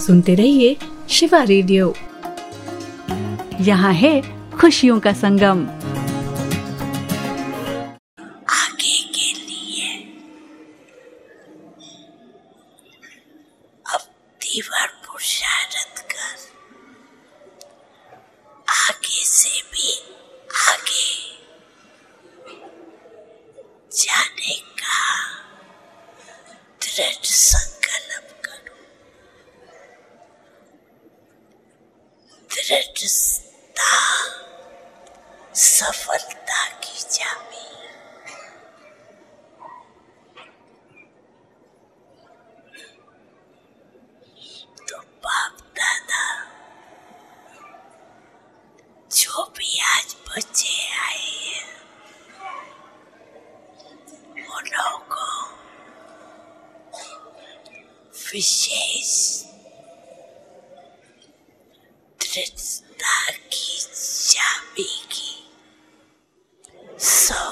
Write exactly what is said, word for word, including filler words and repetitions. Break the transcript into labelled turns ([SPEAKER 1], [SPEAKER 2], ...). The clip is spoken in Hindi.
[SPEAKER 1] सुनते रहिए शिवा रेडियो। यहाँ है खुशियों का संगम।
[SPEAKER 2] आगे के लिए अब दीवार पुरुषारत कर, आगे से भी आगे जाने का दृढ़ संकल्प करो। दृढ़ता सफलता की चाबी। तो बाप दादा जो भी आज बचे आए हैं उन लोगों को विशेष दृढ़ता की चाबी की सौ